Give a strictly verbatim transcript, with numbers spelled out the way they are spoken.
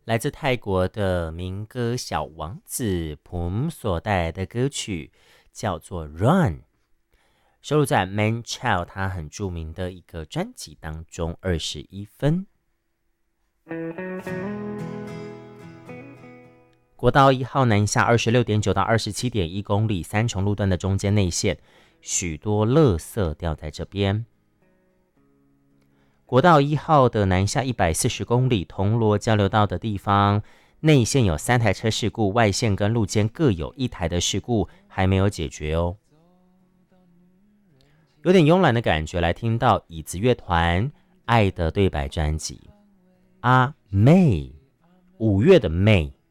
来自泰国的民歌小王子 Pum 所带来的歌曲叫做 Run， 收录在 Man Child 他很著名的一个专辑当中。二十一分。国道一号南下二十六点九到二十七点一公里，三重路段的中间内线许多垃圾掉在这边。国道一号的南下一百四十公里，铜锣交流道的地方内线有三台车事故，外线跟路肩各有一台的事故还没有解决哦。有点慵懒的感觉，来听到椅子乐团《爱的对白》专辑。阿妹，五月的妹，